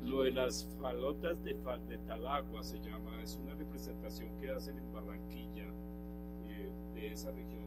Lo de las falotas de Talagua se llama, es una representación que hacen en Barranquilla, de esa región